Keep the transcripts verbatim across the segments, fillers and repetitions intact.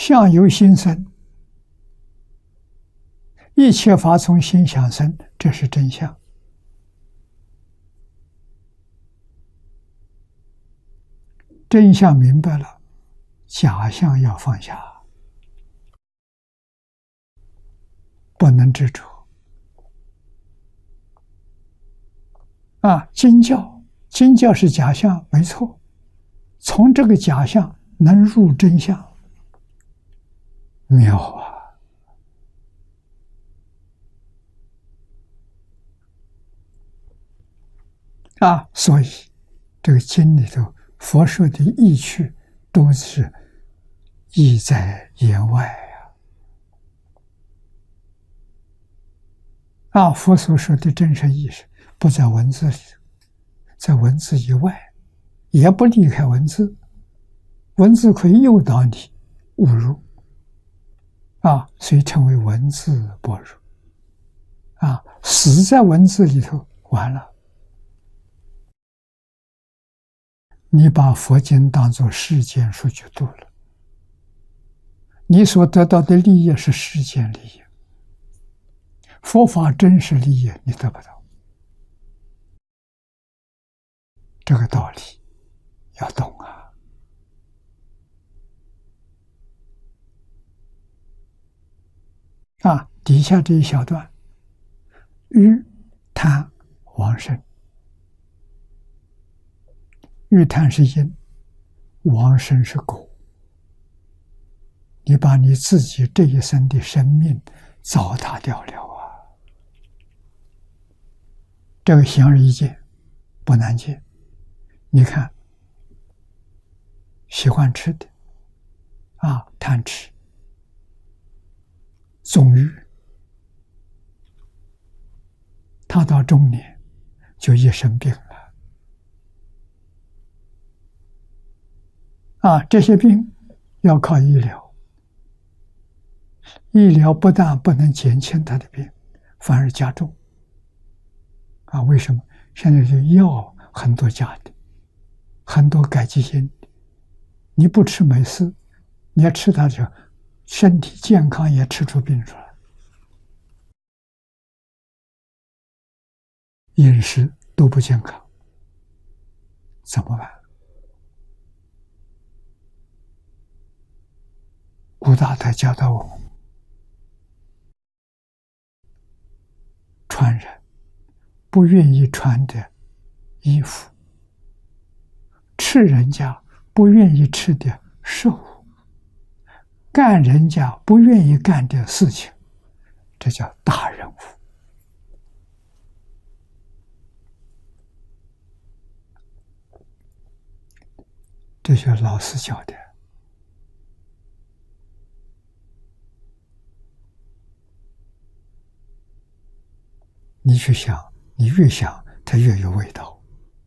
相由心生，一切法从心想生，这是真相。真相明白了，假象要放下，不能执着。啊，经教，经教是假象，没错。从这个假象能入真相，妙啊！啊，所以这个经里头佛说的意趣都是意在言外啊！啊，佛所说的真实意识不在文字里，在文字以外，也不离开文字。文字可以诱导你误入啊，所以称为文字般若啊。死在文字里头，完了。你把佛经当作世间书去读了，你所得到的利益是世间利益，佛法真实利益你得不到。这个道理要懂啊！啊，底下这一小段，欲贪往生，欲贪是因，往生是果。你把你自己这一生的生命糟蹋掉了啊！这个显而易见，不难见。你看，喜欢吃的啊，贪吃、纵欲，他到中年就一生病了啊！这些病要靠医疗，医疗不但不能减轻他的病，反而加重啊！为什么？现在就药很多加的，很多改基因的，你不吃没事，你要吃它就身体健康也吃出病出来。饮食都不健康，怎么办？古大德教导我们，穿人不愿意穿的衣服，吃人家不愿意吃的食物，干人家不愿意干的事情，这叫大人物。这是老师教的。你去想，你越想它越有味道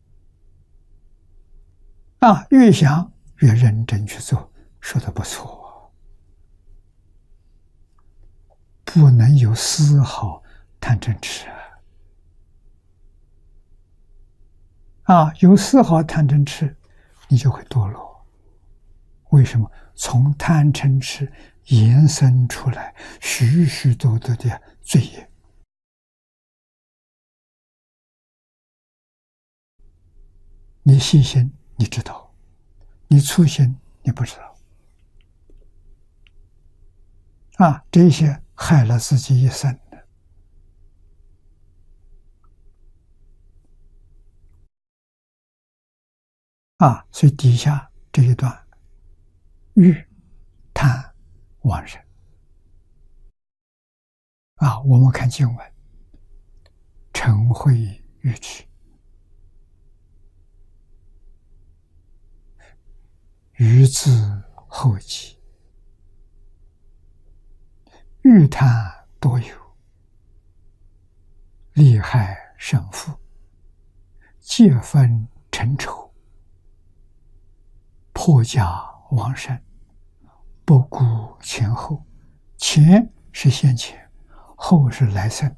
啊！越想越认真去做，说的不错，不能有丝毫贪嗔痴啊！有丝毫贪嗔痴，你就会堕落。为什么？从贪嗔痴延伸出来许许多多的罪业。你细心，你知道；你粗心，你不知道。啊，这些害了自己一生的。啊，所以底下这一段，欲贪往生。啊，我们看经文，嗔恚欲取。于自后起，欲贪多有，利害胜负，戒分成仇，破家亡身，不顾前后。前是现前，后是来生。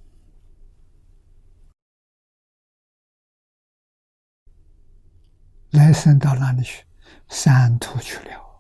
来生到哪里去？三途去了。